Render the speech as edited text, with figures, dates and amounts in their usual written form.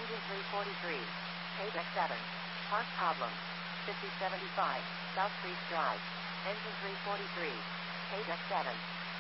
Engine 343. Paydeck 7. Park problem. 5075. South Creek Drive. Engine 343. Paydeck 7.